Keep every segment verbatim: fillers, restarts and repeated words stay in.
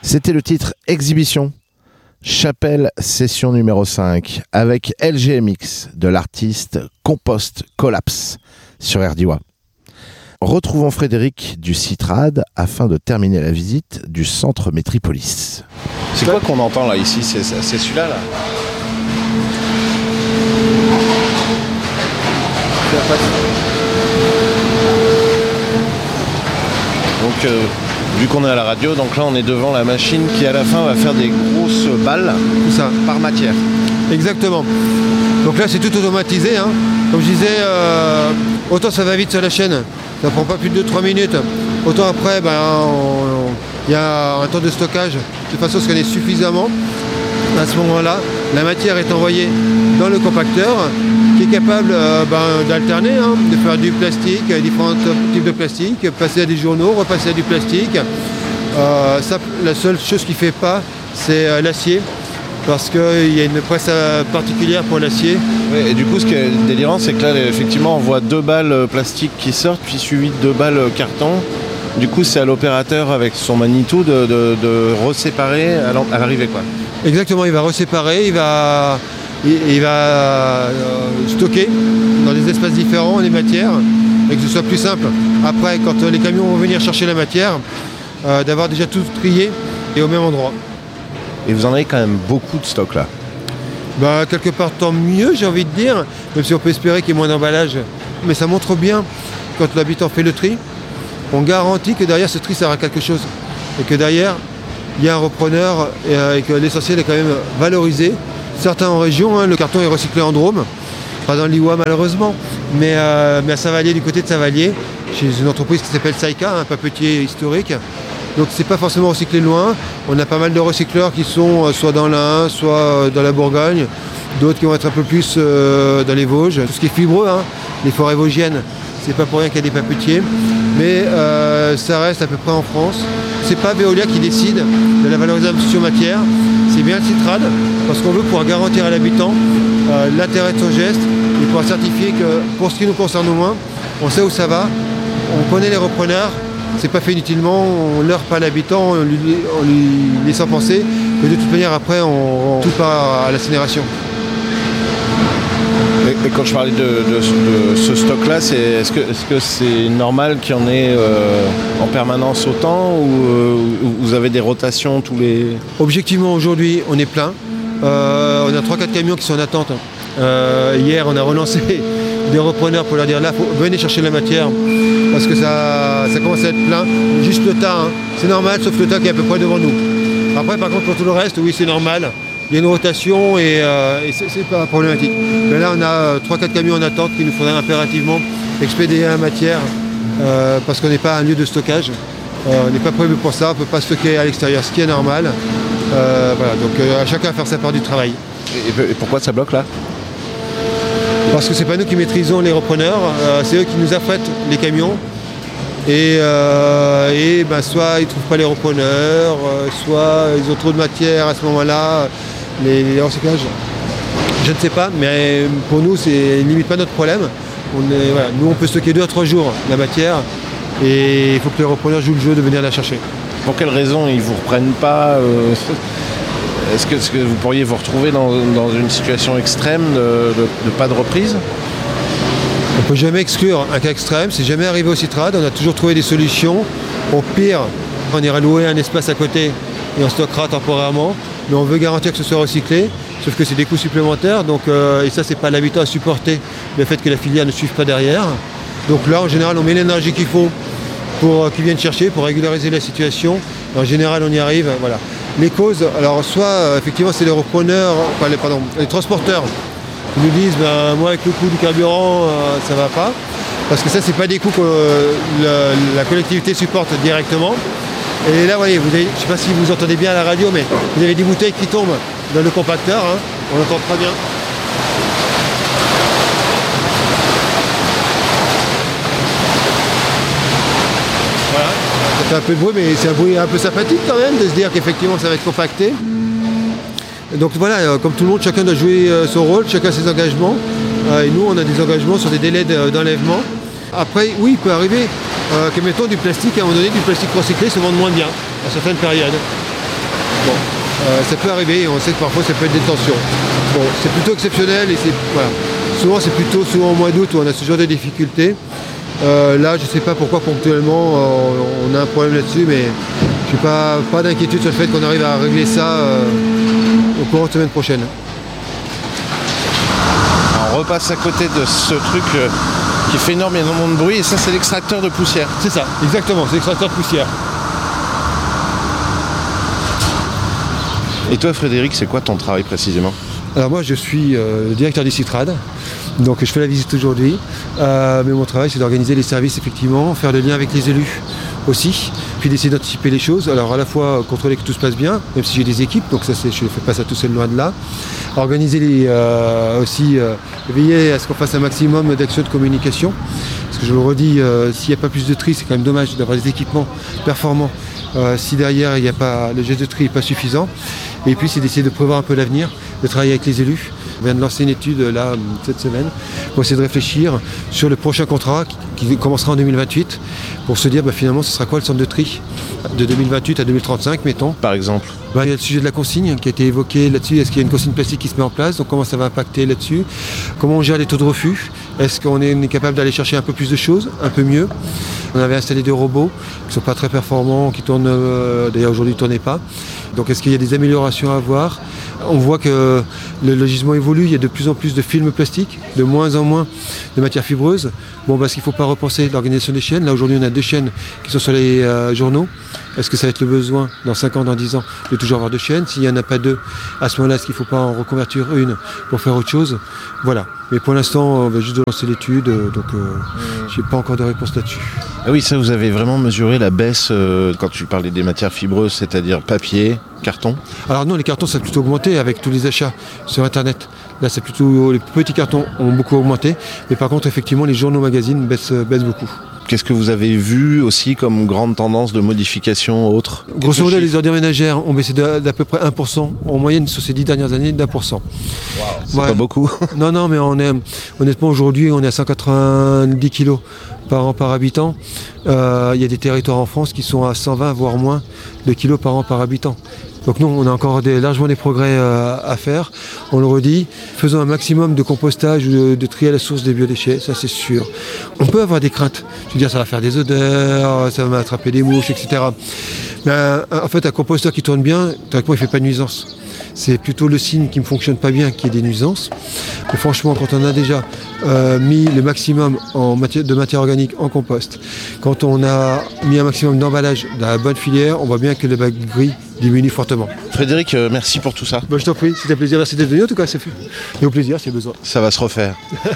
C'était le titre Exhibition, Chapelle session numéro cinq, avec L G M X de l'artiste Compost Collapse sur R D W A. Retrouvons Frédéric du Citrad afin de terminer la visite du centre Métripolis. C'est quoi qu'on entend là ici? C'est, c'est celui-là là, Donc euh, vu qu'on est à la radio, donc là on est devant la machine qui à la fin va faire des grosses balles. Tout ça. Par matière. Exactement. Donc là c'est tout automatisé, hein. Comme je disais, euh, autant ça va vite sur la chaîne, ça prend pas plus de deux trois minutes. Autant après, ben, il y a un temps de stockage, de façon à ce qu'on ait suffisamment. À ce moment-là, la matière est envoyée dans le compacteur qui est capable euh, ben, d'alterner, hein, de faire du plastique, différents types de plastique, passer à des journaux, repasser à du plastique. Euh, ça, la seule chose qu'il ne fait pas, c'est euh, l'acier, parce qu'il y a une presse particulière pour l'acier. Oui, et du coup, ce qui est délirant, c'est que là, effectivement, on voit deux balles plastiques qui sortent, puis suivi de deux balles carton. Du coup, c'est à l'opérateur, avec son Manitou, de, de, de reséparer à l'arrivée, quoi. Exactement, il va reséparer, il va, il, il va euh, stocker dans des espaces différents les matières, et que ce soit plus simple. Après, quand les camions vont venir chercher la matière, euh, d'avoir déjà tout trié et au même endroit. Et vous en avez quand même beaucoup de stock là. Bah, quelque part tant mieux, j'ai envie de dire, même si on peut espérer qu'il y ait moins d'emballage. Mais ça montre bien, quand l'habitant fait le tri, on garantit que derrière ce tri sert à quelque chose. Et que derrière, il y a un repreneur et, euh, et que l'essentiel est quand même valorisé. Certains en région, hein, le carton est recyclé en Drôme, pas dans l'I W A malheureusement, mais, euh, mais à Saint-Vallier, du côté de Saint-Vallier, chez une entreprise qui s'appelle Saïka, un papetier historique. Donc c'est pas forcément recyclé loin. On a pas mal de recycleurs qui sont euh, soit dans l'Ain, soit euh, dans la Bourgogne, d'autres qui vont être un peu plus euh, dans les Vosges. Tout ce qui est fibreux, hein, les forêts vosgiennes, c'est pas pour rien qu'il y a des papetiers, mais euh, ça reste à peu près en France. C'est pas Veolia qui décide de la valorisation matière, c'est bien le Citrad, parce qu'on veut pouvoir garantir à l'habitant euh, l'intérêt de son geste et pouvoir certifier que pour ce qui nous concerne au moins, on sait où ça va, on connaît les repreneurs. C'est pas fait inutilement, on leurre pas l'habitant en lui, en lui laissant penser que de toute manière après on, on tout part à l'incinération. Et, et quand je parlais de, de, de ce stock-là, c'est, est-ce que, est-ce que c'est normal qu'il y en ait euh, en permanence autant ou euh, vous avez des rotations tous les... Objectivement aujourd'hui on est plein, euh, on a trois quatre camions qui sont en attente. Euh, hier on a relancé des repreneurs pour leur dire là, faut, venez chercher la matière parce que ça, ça commence à être plein. Juste le tas, hein. C'est normal, sauf le tas qui est à peu près devant nous. Après, par contre, pour tout le reste, oui, c'est normal. Il y a une rotation et, euh, et c'est, c'est pas problématique. Mais là, on a trois quatre camions en attente qu'il nous faudrait impérativement expédier la matière euh, parce qu'on n'est pas un lieu de stockage. Euh, on n'est pas prévu pour ça, on ne peut pas stocker à l'extérieur, ce qui est normal. Euh, voilà, donc euh, à chacun faire sa part du travail. Et, et pourquoi ça bloque là ? Parce que c'est pas nous qui maîtrisons les repreneurs, euh, c'est eux qui nous affrètent les camions. Et, euh, et ben, soit ils ne trouvent pas les repreneurs, euh, soit ils ont trop de matière à ce moment-là, les, les recyclages. Je ne sais pas, mais pour nous, c'est limite pas notre problème. On est, voilà, nous, on peut stocker deux à trois jours la matière et il faut que les repreneurs jouent le jeu de venir la chercher. Pour quelles raisons ils ne vous reprennent pas euh... Est-ce que, est-ce que vous pourriez vous retrouver dans, dans une situation extrême de, de, de pas de reprise ? On ne peut jamais exclure un cas extrême. C'est jamais arrivé au Citrad. On a toujours trouvé des solutions. Au pire, on ira louer un espace à côté et on stockera temporairement. Mais on veut garantir que ce soit recyclé. Sauf que c'est des coûts supplémentaires. Donc, euh, et ça, c'est pas l'habitant à supporter, le fait que la filière ne suive pas derrière. Donc là, en général, on met l'énergie qu'il faut pour euh, qu'ils viennent chercher, pour régulariser la situation. Et en général, on y arrive. Voilà. Les causes, alors soit euh, effectivement c'est les repreneurs, enfin les, pardon, les transporteurs qui nous disent ben, moi avec le coût du carburant euh, ça va pas, parce que ça c'est pas des coûts que euh, la, la collectivité supporte directement. Et là vous voyez, vous avez, je sais pas si vous entendez bien à la radio, mais vous avez des bouteilles qui tombent dans le compacteur, hein, on entend très bien. Voilà. Ça fait un peu de bruit, mais c'est un bruit un peu sympathique quand même de se dire qu'effectivement ça va être compacté. Donc voilà, comme tout le monde, chacun doit jouer son rôle, chacun ses engagements. Et nous, on a des engagements sur des délais d'enlèvement. Après, oui, il peut arriver euh, que, mettons, du plastique, à un moment donné, du plastique recyclé se vende moins bien à certaines périodes. Bon, euh, ça peut arriver, on sait que parfois ça peut être des tensions. Bon, c'est plutôt exceptionnel et c'est voilà. Souvent c'est plutôt souvent au mois d'août où on a ce genre de difficultés. Euh, là, je ne sais pas pourquoi ponctuellement euh, on a un problème là-dessus, mais je n'ai pas, pas d'inquiétude sur le fait qu'on arrive à régler ça euh, au courant de semaine prochaine. Alors, on repasse à côté de ce truc euh, qui fait énormément de bruit, et ça c'est l'extracteur de poussière. C'est ça, exactement, c'est l'extracteur de poussière. Et toi Frédéric, c'est quoi ton travail précisément? Alors moi je suis euh, directeur du CITRAD, donc je fais la visite aujourd'hui, euh, mais mon travail c'est d'organiser les services effectivement, faire le lien avec les élus aussi, puis d'essayer d'anticiper les choses, alors à la fois contrôler que tout se passe bien, même si j'ai des équipes, donc ça c'est, je ne fais pas ça tout seul loin de là, organiser les, euh, aussi, euh, veiller à ce qu'on fasse un maximum d'actions de communication, parce que je le redis, euh, s'il n'y a pas plus de tri, c'est quand même dommage d'avoir des équipements performants, euh, si derrière il y a pas, le geste de tri n'est pas suffisant. Et puis c'est d'essayer de prévoir un peu l'avenir, de travailler avec les élus. On vient de lancer une étude là cette semaine pour essayer de réfléchir sur le prochain contrat qui, qui commencera en deux mille vingt-huit pour se dire bah, finalement ce sera quoi le centre de tri de deux mille vingt-huit à deux mille trente-cinq mettons. Par exemple bah, il y a le sujet de la consigne qui a été évoqué là-dessus. Est-ce qu'il y a une consigne plastique qui se met en place? Donc comment ça va impacter là-dessus? Comment on gère les taux de refus? Est-ce qu'on est, on est capable d'aller chercher un peu plus de choses, un peu mieux? On avait installé des robots qui ne sont pas très performants, qui tournent, euh, d'ailleurs aujourd'hui ne tournaient pas. Donc est-ce qu'il y a des améliorations à avoir? On voit que le, le gisement évolue, il y a de plus en plus de films plastiques, de moins en moins de matières fibreuses. Bon, parce qu'il ne faut pas repenser l'organisation des chaînes. Là aujourd'hui on a deux chaînes qui sont sur les euh, journaux. Est-ce que ça va être le besoin dans cinq ans, dans dix ans de toujours avoir deux chaînes? S'il n'y en a pas deux, à ce moment-là, est-ce qu'il ne faut pas en reconvertir une pour faire autre chose? Voilà. Mais pour l'instant, on va juste de lancer l'étude, donc euh, mmh. je n'ai pas encore de réponse là-dessus. Ah oui, ça vous avez vraiment mesuré la baisse euh, quand tu parlais des matières fibreuses, c'est-à-dire papier, carton? Alors non, les cartons ça a plutôt augmenté avec tous les achats sur internet. Là c'est plutôt, les petits cartons ont beaucoup augmenté, mais par contre effectivement les journaux magazines baissent, baissent beaucoup. Qu'est-ce que vous avez vu aussi comme grande tendance de modification autre? Grosso modo, les ordures ménagères ont baissé d'à peu près un pour cent, en moyenne sur ces dix dernières années d'un pour cent. Wow, c'est ouais. Pas beaucoup. Non, non, mais on est, honnêtement aujourd'hui on est à cent quatre-vingt-dix kilos par an par habitant. Euh, il y a des territoires en France qui sont à cent vingt voire moins de kilos par an par habitant. Donc non, on a encore des, largement des progrès euh, à faire. On le redit, faisons un maximum de compostage ou de, de tri à la source des biodéchets, ça c'est sûr. On peut avoir des craintes. Je veux dire, ça va faire des odeurs, ça va attraper des mouches, et cetera. Mais euh, en fait, un composteur qui tourne bien, théoriquement, il ne fait pas de nuisance. C'est plutôt le signe qui ne fonctionne pas bien qui est des nuisances. Mais franchement, quand on a déjà euh, mis le maximum en matière, de matière organique en compost, quand on a mis un maximum d'emballage dans la bonne filière, on voit bien que le bac gris diminue fortement. Frédéric, euh, merci pour tout ça. Bah, je t'en prie, c'était un plaisir. Merci d'être venu en tout cas, c'est fait. Et au plaisir, s'il y a besoin. Ça va se refaire.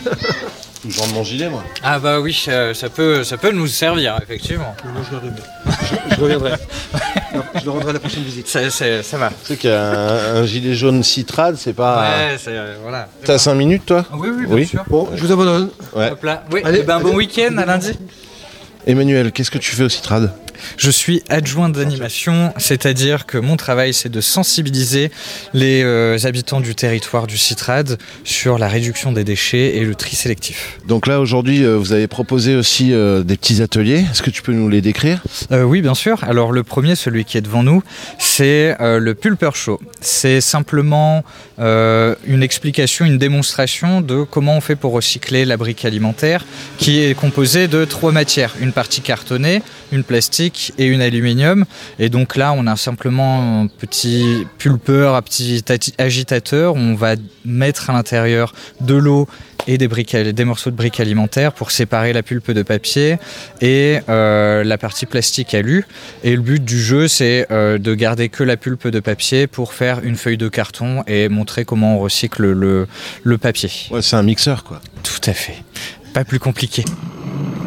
Je rends mon gilet, moi. Ah bah oui, ça, ça, peut, ça peut nous servir, effectivement. Moi, je le je, je reviendrai. Non, je le rendrai à la prochaine visite. Ça, ça, ça va. Tu sais qu'un un gilet jaune CITRAD, c'est pas... Ouais, c'est... Euh, voilà. T'as cinq minutes, toi? Oui, oui, bien oui. sûr. Bon, je vous abandonne. Ouais. Hop là. Oui, allez, et ben, allez. Bon week-end, à lundi. Emmanuel, qu'est-ce que tu fais au CITRAD? Je suis adjoint d'animation, c'est-à-dire que mon travail c'est de sensibiliser les euh, habitants du territoire du CITRAD sur la réduction des déchets et le tri sélectif. Donc là aujourd'hui euh, vous avez proposé aussi euh, des petits ateliers, est-ce que tu peux nous les décrire? euh, Oui bien sûr, alors le premier, celui qui est devant nous, c'est euh, le Pulper Show. C'est simplement euh, une explication, une démonstration de comment on fait pour recycler la brique alimentaire qui est composée de trois matières, une partie cartonnée, une plastique et une aluminium. Et donc là, on a simplement un petit pulpeur, un petit agitateur. On va mettre à l'intérieur de l'eau et des, briques, des morceaux de briques alimentaires pour séparer la pulpe de papier et euh, la partie plastique alu. Et le but du jeu, c'est euh, de garder que la pulpe de papier pour faire une feuille de carton et montrer comment on recycle le, le papier. Ouais, c'est un mixeur, quoi. Tout à fait. Pas plus compliqué.